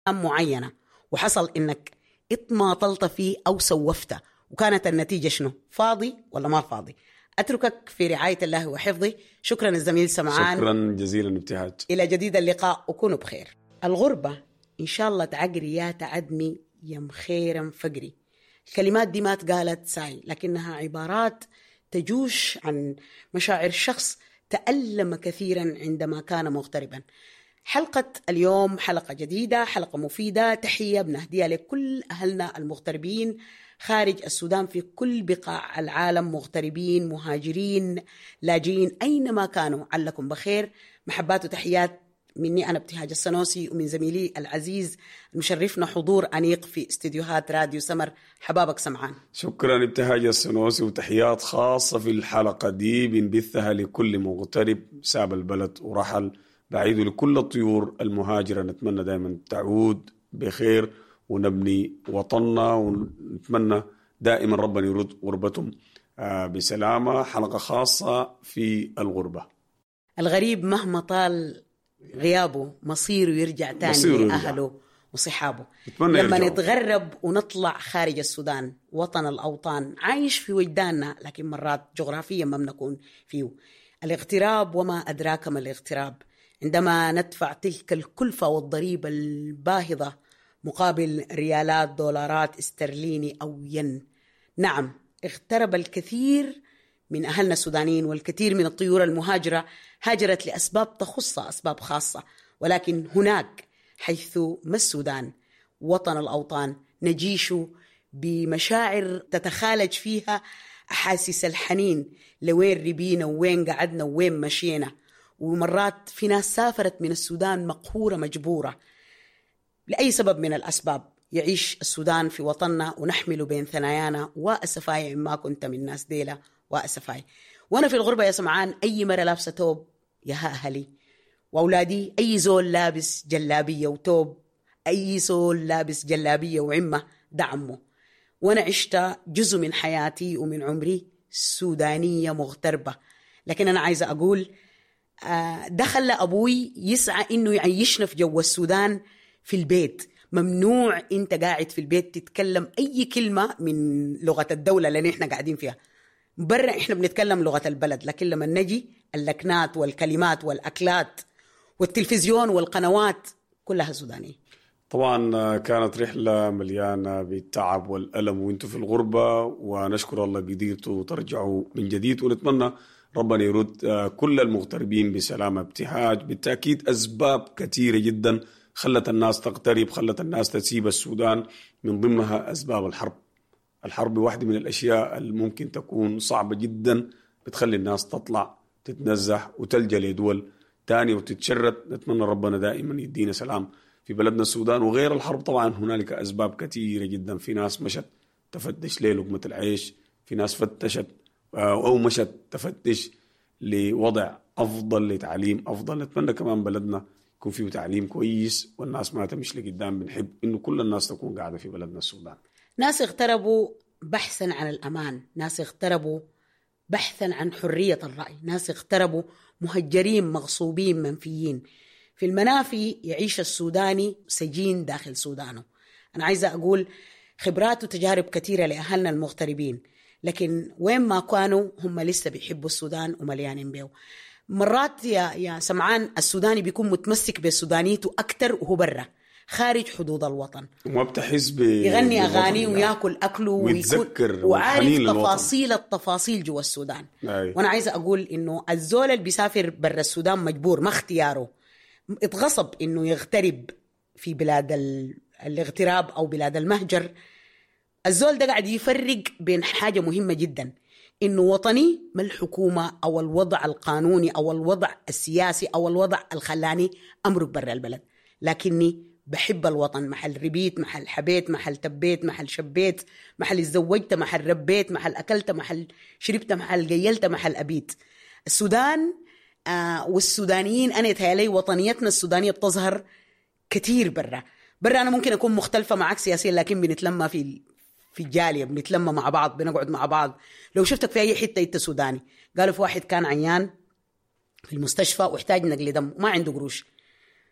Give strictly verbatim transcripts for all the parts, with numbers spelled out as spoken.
معينة وحصل إنك اطماطلت فيه أو سوفته وكانت النتيجة شنو؟ فاضي ولا ما فاضي؟ أتركك في رعاية الله وحفظه. شكرا الزميل سمعان، شكرا جزيلا ابتهاج، إلى جديد اللقاء وكونوا بخير. الغربة إن شاء الله تعقري يا تعدمي يا مخيرا فقري. الكلمات دي ما تقالت ساي، لكنها عبارات تجوش عن مشاعر شخص تألم كثيرا عندما كان مغتربا. حلقة اليوم حلقة جديدة، حلقة مفيدة، تحية بنهديها لكل أهلنا المغتربين خارج السودان في كل بقاع العالم، مغتربين مهاجرين لاجئين أينما كانوا، علكم بخير. محبات وتحيات مني أنا ابتهاج السنوسي ومن زميلي العزيز المشرفنا حضور أنيق في استديوهات راديو سمر، حبابك سمعان. شكرا ابتهاج السنوسي، وتحيات خاصة في الحلقة دي بنبثها لكل مغترب ساب البلد ورحل بعيد، لكل الطيور المهاجرة نتمنى دائما تعود بخير ونبني وطننا، ونتمنى دائما ربنا يرد غربتهم بسلامة. حلقة خاصة في الغربة. الغريب مهما طال غيابه مصيره يرجع تاني لأهله وصحابه. لما نتغرب ونطلع خارج السودان وطن الأوطان عايش في وجداننا، لكن مرات جغرافيا ما بنكون فيه. الاغتراب وما أدراك ما الاغتراب، عندما ندفع تلك الكلفة والضريبة الباهظة مقابل ريالات دولارات استرليني أو ين. نعم، اغترب الكثير من أهلنا السودانيين، والكثير من الطيور المهاجرة هاجرت لأسباب تخص أسباب خاصة، ولكن هناك حيث ما السودان وطن الأوطان نجيش بمشاعر تتخالج فيها أحاسيس الحنين لوين ربينا ووين قعدنا ووين مشينا. ومرات في ناس سافرت من السودان مقهورة مجبورة لأي سبب من الأسباب، يعيش السودان في وطننا ونحمل بين ثنايانا. وأسفاي ما كنت من ناس ديلة وأسفاي. وأنا في الغربة يا سمعان أي مرة لابسة توب يا أهلي، وأولادي أي زول لابس جلابية وتوب، أي زول لابس جلابية وعمة دعمه. وأنا عشت جزء من حياتي ومن عمري سودانية مغتربة، لكن أنا عايزة أقول دخل أبوي يسعى إنه يعيشنا في جو السودان في البيت. ممنوع أنت قاعد في البيت تتكلم أي كلمة من لغة الدولة اللي إحنا قاعدين فيها. برا إحنا بنتكلم لغة البلد، لكن لما نجي اللكنات والكلمات والأكلات والتلفزيون والقنوات كلها سودانية. طبعا كانت رحلة مليانة بالتعب والألم وانتوا في الغربة، ونشكر الله قدرتوا ترجعوا من جديد، ونتمنى ربنا يرد كل المغتربين بسلامة. ابتهاج بالتأكيد أسباب كثيرة جدا خلت الناس تغترب، خلت الناس تسيب السودان، من ضمنها أسباب الحرب. الحرب واحدة من الأشياء الممكن تكون صعبة جدا، بتخلي الناس تطلع تتنزح وتلجأ لدول تاني وتتشرد. نتمنى ربنا دائما يدينا سلام في بلدنا السودان. وغير الحرب طبعا هنالك أسباب كثيرة جدا، في ناس مشت تفتش للقمة العيش، في ناس فتشت أو مشت تفتش لوضع أفضل، لتعليم أفضل. نتمنى كمان بلدنا يكون فيه تعليم كويس والناس ما تمشي لقدام. بنحب إنه كل الناس تكون قاعدة في بلدنا السودان. ناس اغتربوا بحثا عن الأمان، ناس اغتربوا بحثا عن حرية الرأي، ناس اغتربوا مهجرين مغصوبين منفيين. في المنافي يعيش السوداني سجين داخل سودانه. أنا عايزة أقول خبرات وتجارب كثيرة لأهلنا المغتربين، لكن وين ما كانوا هم لسه بيحبوا السودان ومليانين بيه. مرات يا يا سمعان السوداني بيكون متمسك بالسودانيته أكتر وهو برا خارج حدود الوطن، وما بتحس ب يغني أغاني ويأكل أكله ويتذكر وعارف تفاصيل التفاصيل جوا السودان. أي. وأنا عايزة أقول إنه الزول اللي بيسافر برا السودان مجبور، ما اختياره، اتغصب إنه يغترب في بلاد الاغتراب أو بلاد المهجر. الزول ده قاعد يفرق بين حاجة مهمة جدا، إنه وطني ما الحكومة أو الوضع القانوني أو الوضع السياسي أو الوضع الخلاني أمرك برا البلد، لكني بحب الوطن. محل ربيت، محل حبيت، محل تبيت، محل شبيت، محل اتزوجت، محل ربيت، محل أكلت، محل شربت، محل قيلت، محل أبيت. السودان آه والسودانيين أنا يتهيألي وطنيتنا السودانية بتظهر كتير برا. برا أنا ممكن أكون مختلفة معك سياسيا، لكن بنتلمى في في الجالية، بنتلمى مع بعض، بنقعد مع بعض. لو شفتك في أي حتة أنت سوداني. قالوا في واحد كان عيان في المستشفى واحتاج نقل دم وما عنده قروش،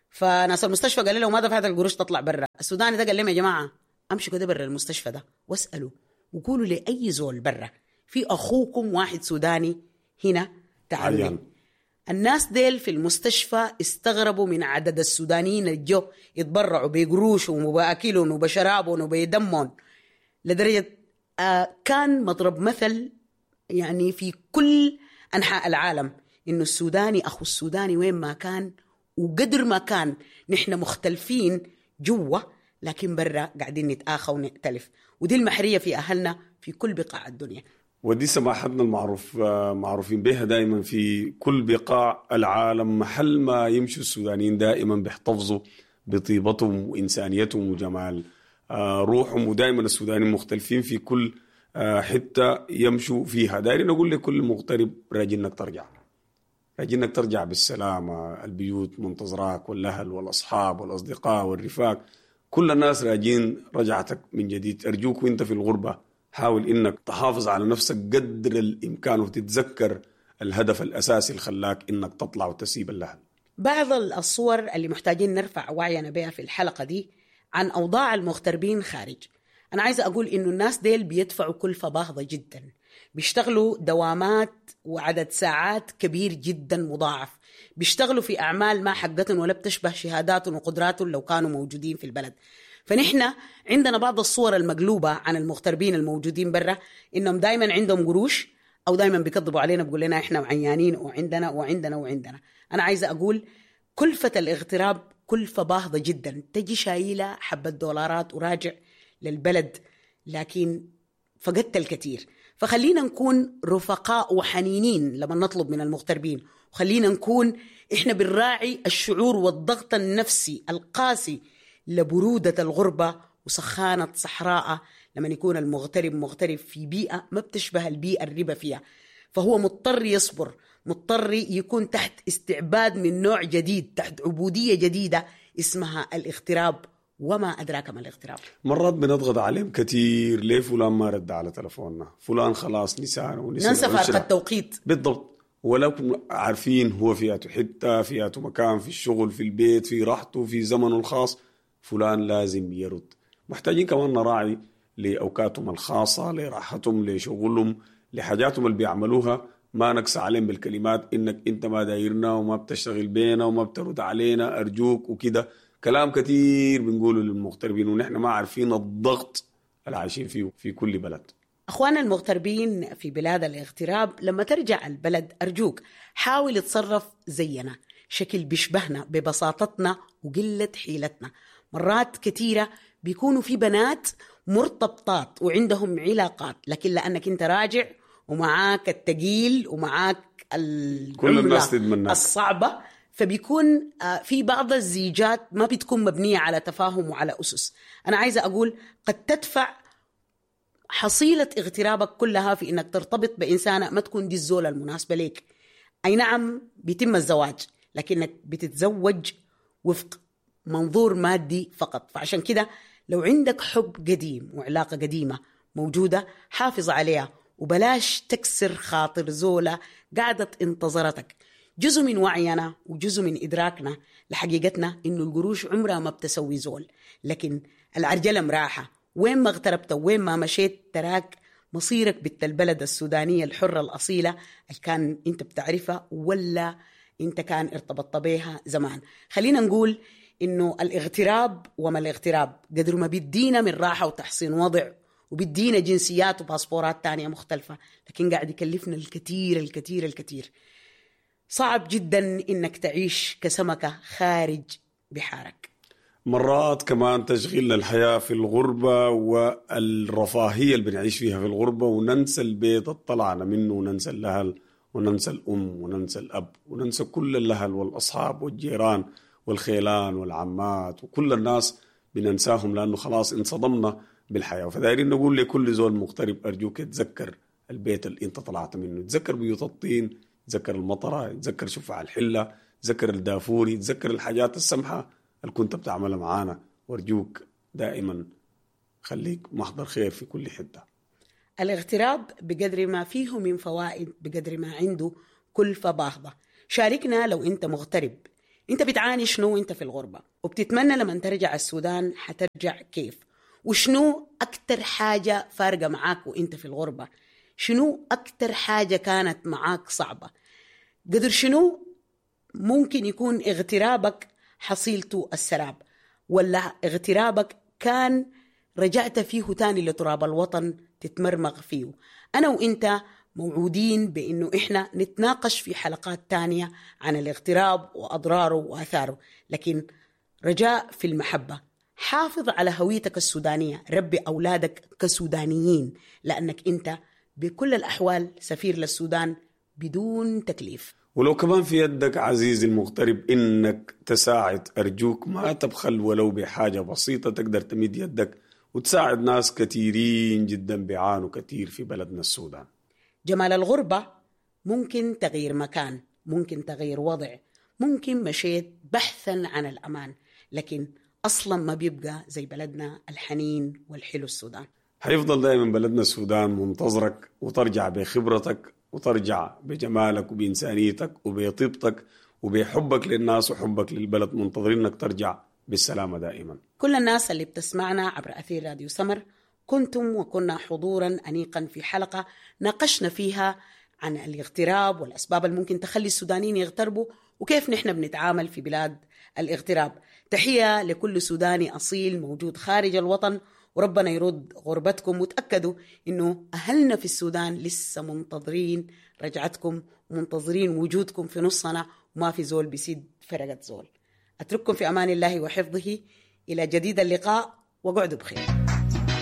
فناس المستشفى قال له ما دفعت القروش تطلع برا. السوداني ده قال لهم يا جماعة امشوا كده برا المستشفى ده واسألوا وقولوا لأي زول برا في أخوكم واحد سوداني هنا تعالوا لي. الناس ديل في المستشفى استغربوا من عدد السودانيين اللي جو يتبرعوا بقروشهم وبأكلهم وبشرابهم وبدمهم، لدرجة آه كان مضرب مثل يعني في كل أنحاء العالم إنه السوداني أخو السوداني وين ما كان، وقدر ما كان نحن مختلفين جوا لكن برا قاعدين نتآخى ونختلف، ودي المحرية في أهلنا في كل بقاع الدنيا. ودي سماحتنا المعروف معروفين بها دائما في كل بقاع العالم. محل ما يمشوا السودانيين دائما بيحتفظوا بطيبتهم وإنسانيتهم وجمال روحهم، ودائما السودانيين مختلفين في كل حتة يمشوا فيها. دايرين أقول لكل مغترب راجي إنك ترجع، راجي إنك ترجع بالسلامة، البيوت منتظراك والأهل والأصحاب والأصدقاء والرفاق، كل الناس راجين رجعتك من جديد. أرجوك وإنت في الغربة حاول إنك تحافظ على نفسك قدر الإمكان وتتذكر الهدف الأساسي اللي خلاك إنك تطلع وتسيب الأهل. بعض الصور اللي محتاجين نرفع وعينا بها في الحلقة دي عن أوضاع المغتربين خارج. أنا عايزة أقول إنه الناس ديل بيدفعوا كلفة باهظة جدا، بيشتغلوا دوامات وعدد ساعات كبير جدا مضاعف، بيشتغلوا في أعمال ما حقتهم ولا بتشبه شهاداتهم وقدراتهم لو كانوا موجودين في البلد. فنحن عندنا بعض الصور المقلوبة عن المغتربين الموجودين برا، إنهم دايما عندهم قروش أو دايما بيكذبوا علينا بيقول لنا إحنا عيانين وعندنا وعندنا وعندنا. أنا عايزة أقول كلفة الاغتراب كلفة باهظة جدا، تجي شايلة حبة دولارات وراجع للبلد لكن فقدت الكثير. فخلينا نكون رفقاء وحنينين لما نطلب من المغتربين، وخلينا نكون إحنا بالراعي الشعور والضغط النفسي القاسي لبرودة الغربة وسخانة صحراء لما يكون المغترب مغترب في بيئة ما بتشبه البيئة الربا فيها، فهو مضطر يصبر، مضطر يكون تحت استعباد من نوع جديد، تحت عبودية جديدة اسمها الاغتراب. وما أدراك ما الاغتراب. مرات بنضغط عليهم كتير، ليه فلان ما رد على تلفوننا، فلان خلاص نسانا ونسانا، ننسى فارق التوقيت بالضبط. ولكن عارفين هو فياته حتة، فياته مكان، في الشغل، في البيت، في راحته، في زمنه الخاص، فلان لازم يرد. محتاجين كمان نراعي لأوقاتهم الخاصة، لراحتهم، لشغلهم، لحاجاتهم اللي بيعملوها، ما نقص عليهم بالكلمات إنك أنت ما دايرنا وما بتشتغل بينا وما بترد علينا أرجوك وكده. كلام كتير بنقوله للمغتربين ونحن ما عارفين الضغط اللي عايشين فيه في كل بلد. أخواننا المغتربين في بلاد الاغتراب، لما ترجع البلد أرجوك حاول تصرف زينا، شكل بيشبهنا ببساطتنا وقلة حيلتنا. مرات كتيرة بيكونوا في بنات مرتبطات وعندهم علاقات، لكن لأنك انت راجع ومعاك التقيل ومعاك كل الناس تدمنك الصعبة، فبيكون في بعض الزيجات ما بتكون مبنية على تفاهم وعلى أسس. أنا عايزة أقول قد تدفع حصيلة اغترابك كلها في إنك ترتبط بإنسانة ما تكون دي الزولة المناسبة ليك. أي نعم بيتم الزواج، لكنك بتتزوج وفق منظور مادي فقط. فعشان كده لو عندك حب قديم وعلاقة قديمة موجودة حافظ عليها، وبلاش تكسر خاطر زولة قاعدة انتظرتك. جزء من وعينا وجزء من إدراكنا لحقيقتنا إنه القروش عمرها ما بتسوي زول، لكن العرجلة مراحة. وين ما اغتربت وين ما مشيت تراك مصيرك بنت البلد السودانية الحرة الأصيلة اللي كان انت بتعرفها ولا انت كان ارتبطت بيها زمان. خلينا نقول إنه الاغتراب وما الاغتراب قدر ما بيدينا من راحة وتحسين وضع وبيدينا جنسيات وباسبورات تانية مختلفة، لكن قاعد يكلفنا الكثير الكثير الكثير. صعب جدا إنك تعيش كسمكة خارج بحارك. مرات كمان تشغيل الحياة في الغربة والرفاهية اللي بنعيش فيها في الغربة وننسى البيت الطلعنا منه، وننسى الأهل وننسى الأم وننسى الأب وننسى كل الأهل والأصحاب والجيران والخيلان والعمات وكل الناس بننساهم لأنه خلاص انصدمنا بالحياة. فدايرين نقول لكل زول مغترب أرجوك تذكر البيت اللي انت طلعت منه، تذكر بيوت الطين، تذكر المطرة، تذكر شفع الحلة، تذكر الدافوري، تذكر الحاجات السمحة اللي كنت بتعملها معانا. وارجوك دائما خليك محضر خير في كل حتة. الاغتراب بقدر ما فيه من فوائد بقدر ما عنده كلفة باهظة. شاركنا لو انت مغترب، انت بتعاني شنو انت في الغربة، وبتتمنى لما ترجع السودان حترجع كيف، وشنو أكتر حاجة فارقة معاك وانت في الغربة، شنو أكتر حاجة كانت معاك صعبة، قدر شنو ممكن يكون اغترابك حصيلته السراب، ولا اغترابك كان رجعت فيه تاني لتراب الوطن تتمرمغ فيه. أنا وإنت موعودين بأنه إحنا نتناقش في حلقات تانية عن الاغتراب وأضراره وآثاره، لكن رجاء في المحبة، حافظ على هويتك السودانية، ربي أولادك كسودانيين، لأنك أنت بكل الأحوال سفير للسودان بدون تكليف. ولو كمان في يدك عزيزي المغترب إنك تساعد، أرجوك ما تبخل ولو بحاجة بسيطة تقدر تمد يدك وتساعد ناس كثيرين جدا بيعانوا كثير في بلدنا السودان. جمال الغربة ممكن تغيير مكان، ممكن تغيير وضع، ممكن مشيت بحثا عن الأمان، لكن أصلا ما بيبقى زي بلدنا الحنين والحلو السودان. حيفضل دائما بلدنا السودان منتظرك، وترجع بخبرتك وترجع بجمالك وبإنسانيتك وبطيبتك وبحبك للناس وحبك للبلد، منتظرين انك ترجع بالسلامة دائما. كل الناس اللي بتسمعنا عبر أثير راديو سمر، كنتم وكنا حضورا أنيقا في حلقة ناقشنا فيها عن الاغتراب والأسباب اللي ممكن تخلي السودانيين يغتربوا، وكيف نحن بنتعامل في بلاد الاغتراب. تحية لكل سوداني أصيل موجود خارج الوطن، وربنا يرد غربتكم، وتأكدوا إنه أهلنا في السودان لسه منتظرين رجعتكم ومنتظرين وجودكم في نصنا، وما في زول بيسيد فرقة زول. أترككم في أمان الله وحفظه، إلى جديد اللقاء، وقعدوا بخير.